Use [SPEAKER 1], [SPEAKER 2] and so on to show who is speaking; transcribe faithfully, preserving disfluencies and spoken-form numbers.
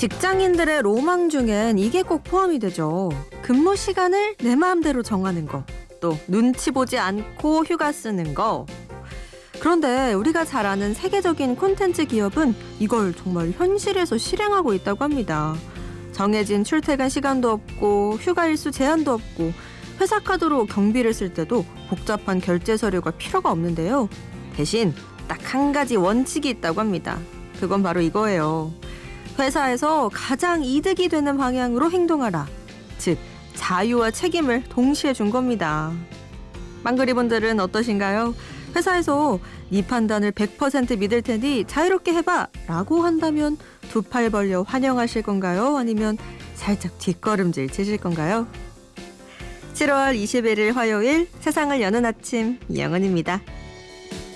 [SPEAKER 1] 직장인들의 로망 중엔 이게 꼭 포함이 되죠. 근무 시간을 내 마음대로 정하는 거, 또 눈치 보지 않고 휴가 쓰는 거. 그런데 우리가 잘 아는 세계적인 콘텐츠 기업은 이걸 정말 현실에서 실행하고 있다고 합니다. 정해진 출퇴근 시간도 없고 휴가 일수 제한도 없고 회사 카드로 경비를 쓸 때도 복잡한 결제 서류가 필요가 없는데요. 대신 딱 한 가지 원칙이 있다고 합니다. 그건 바로 이거예요. 회사에서 가장 이득이 되는 방향으로 행동하라. 즉, 자유와 책임을 동시에 준 겁니다. 빵그리분들은 어떠신가요? 회사에서 네 판단을 백 퍼센트 믿을 테니 자유롭게 해봐 라고 한다면 두 팔 벌려 환영하실 건가요? 아니면 살짝 뒷걸음질 치실 건가요? 칠월 이십일일 화요일 세상을 여는 아침 이영은입니다.